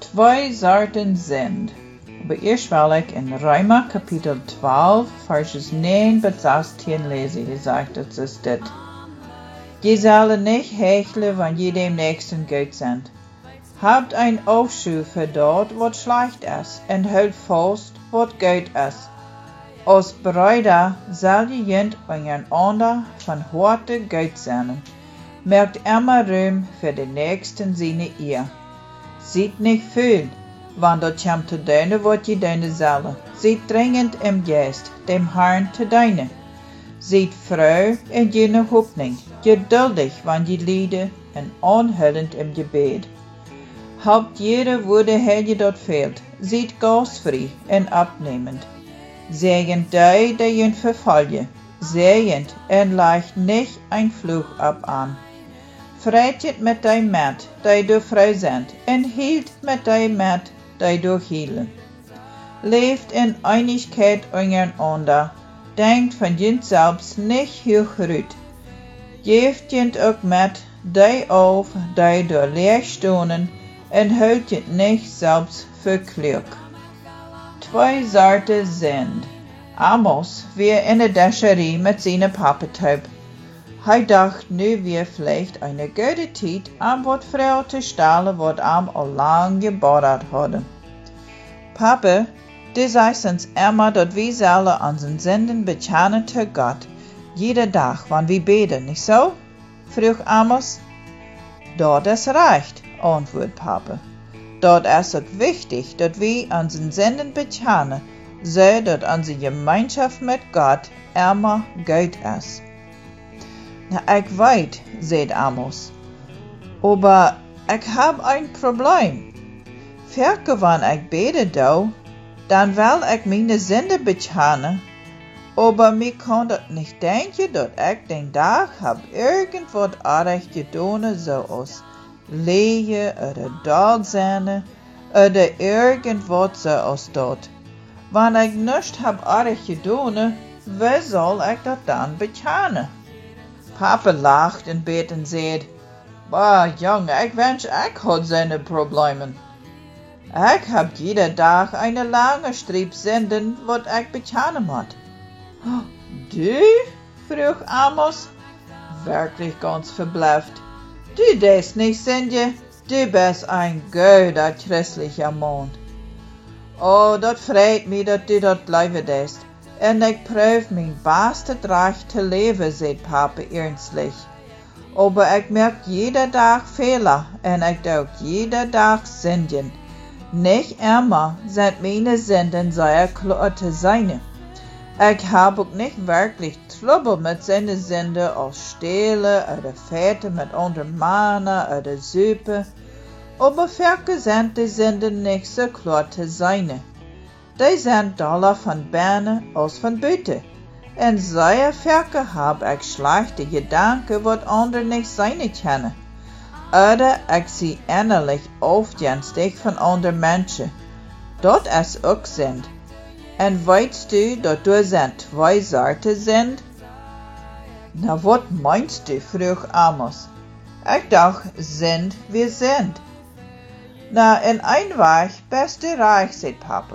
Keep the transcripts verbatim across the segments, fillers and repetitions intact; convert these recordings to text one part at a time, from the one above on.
Twee soorten zend. Aber eerst wil ik in Römer kapitel twaalf, verses negen bis zestien lesen. Die sagt, das ist dit. Je sollen nicht hecheln, wenn je dem Nächsten gut sind. Habt ein Aufschub für dort, wat schlecht ist, und hält fast, wat gut ist. Als Brüder soll je jent einander von Horte gut sein. Merkt immer Ruhm für den Nächsten seine Ehe. Sieht nicht viel, wann dort kommt zu deine, wat je deine solle. Sieht dringend im Geist, dem Herrn zu deine. Sieht froh in jene Hoffnung, geduldig, wann je liede, und anhältend im Gebet. Haupt jede Würde je dort fehlt, sieht gastfrei und abnehmend. Segend die, die jen verfallen, sehend und leicht nicht ein Fluch ab an. Freitjet mit dei Mat, die du frei sind, und hielt mit dei Mat, die du hielen. Leeft in Einigkeit einander, denkt von jent selbst nicht hochrüt. Geeft jent auch mit die auf, die du leer stonen, und hält jent nicht selbst für klug. Zwei Sorten sind. Amos, wie in der Däscherie mit seiner Pappetaub. Hij dacht nu weer vielleicht eine gute Zeit, am wat Frau zu stellen, wat am al lang gebordet hadden. Papa, du sagst uns immer, dat wir sollen unseren Sünden bekennen zu Gott, jeder Tag, wann wir beten, nicht so? Frug Amos. Dort ist recht, antwortet Papa. Dort ist auch wichtig, dass wir unseren Sünden bekennen, so dass unsere Gemeinschaft mit Gott immer gut ist. Na, ich weiß, sagt Amos, aber ich hab ein Problem. Ferke, wann ich bete do, dann will ich meine Sünde bekennen, aber mir kann das nicht denken, dass ich den Tag hab irgendwas artig getan, so aus Lehe oder Dalsene oder irgendwas so aus dort. Wenn ich nichts hab artig getan, wie soll ich das dann bekennen? Papa lacht und bet und sagt, Bah, Junge, ich wünsch, ich hat seine Probleme. Ich hab jeden Tag eine lange Streep Sünden, wat ich bekennen hat. Du? Frug Amos, wirklich ganz verblüfft. Du des nicht, Sindje, du bist ein guter christlicher Mann. Oh, dat freut mich, dat du dort bleiben des. En ik proef mijn beste recht te leven, sagt Papa ernstlich. Aber ich merk jeder Tag Fehler und ich doe jeder Tag Sünden. Nicht immer sind meine Sünden sehr klar zu sein. Ich habe auch nicht wirklich Trouble mit seinen Sünden als Stehlen oder Fette mit anderen Männern oder Suppe. Aber für sind die Sünden nicht so klar zu sein. Die sind doller von Berne als von Büte. En sehr Ferke hab ich schlechte Gedanken, wat andere nicht sein können. Oder ich sie innerlich aufjenstig von anderen Menschen. Dort es auch sind. En weißt du, dat du sind zwei Sorten sind? Na, wat meinst du, frug Amos. Ich dacht, sind wir sind. Na, in ein Weg bist du reich, sagt Papa.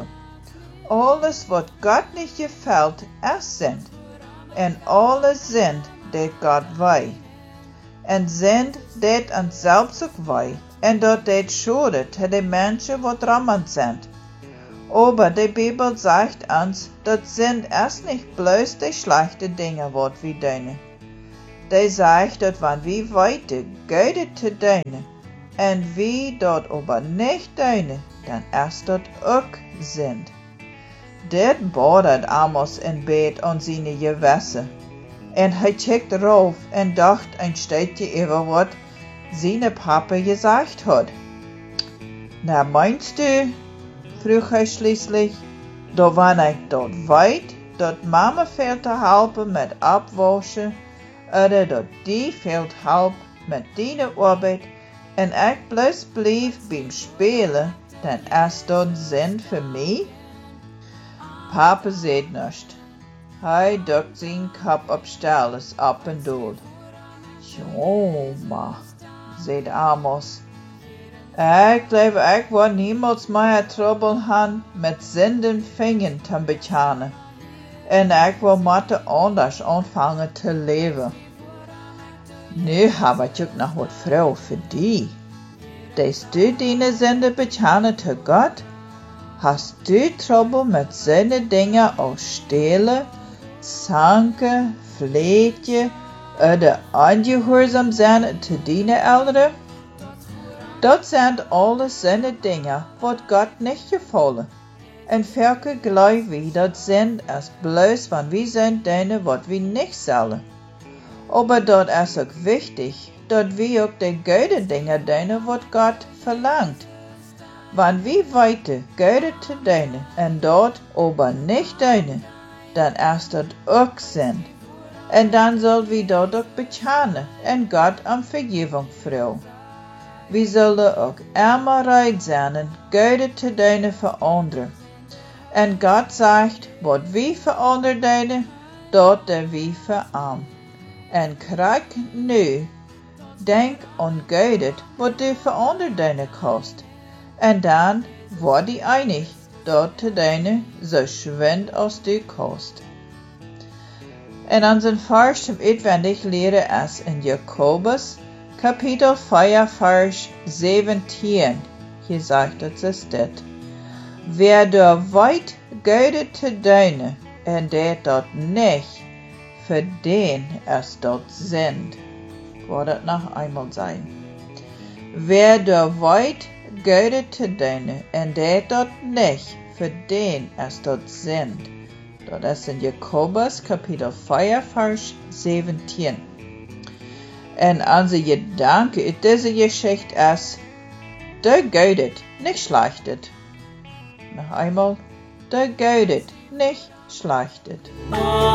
Alles, wat Gott nicht gefällt, es sind. En alles sind, dat Gott wei. En sind, dat uns selbst auch wei. En dat dat schadet zu den Menschen, wat rammend sind. Aber die Bibel sagt uns, dat sind erst nicht bloß die schlechten Dinge, wat wir tun. Die sagt, dat wenn wir weiter Gute zu tun, en wir dort aber nicht tun, dann erst dort auch sind. Dit bodet Amos in Bett und seine Gewässer. En hij checkt rauf und dacht ein Städtchen über wat seine Papa gesagt hat. Na, meinst du, frug er schließlich, da wann ich dort weit, dat Mama fehlt te helpen mit Abwaschen, oder dat die fehlt help mit deine Arbeit, en ich bloß blieb beim Spielen, dann ist dort Sinn für mich? Papa seht nicht. Hij duckt zijn Kopf op Stelles ab und durch. Joma, sagt Amos. Ik glaube, ik wil niemals meer trouble haben met zinden vingen te betalen. En ik wil moeten anders anfangen te leven. Nu heb ik ook nog wat vrouw voor die. Des du deine zinde betalen te God? Hast du trouble met seine dingen als stelen, zanken, vleetje, oder ongehoorzaam zijn te dienen ouderen? Dat zijn alles seine dingen, wat God niet gevallen. En welke geloof wie dat zijn als bloos van wie zijn dingen wat wie niet zullen. Aber dat is ook wichtig, dat wie ook de goede dingen doen wat God verlangt. Wann wie weiter goede te doen en dat aber nicht doen, dan is dat ook zin. En dan zal wie dat ook betalen en God om vergeving vragen. We zullen ook immer rijk zijn en goede te doen voor anderen. En God zegt, wat wie voor anderen doen, dat doen wie voor hem. En krijg nu, denk aan goede wat du voor anderen doen kost. En dan word je einig, dat te doen zo schwind als du kost. En onze vers zum uitwendig leren is in Jakobus, Kapitel vier, vers zeventien. Hier sagt het is dit. Wer door weet goede te doen, en deed dat niet, voor den is dat zend. Ik wil dat nog eenmaal zeggen. Wer door weet goede te doen, en deed dat niet, voor den is dat zend. Dat is in Jakobus Kapitel vier, vers zeventien. En onze gedanke uit deze geschichte is, de geudet, nicht schlechtet. Noch einmal, de geudet, nicht schlechtet.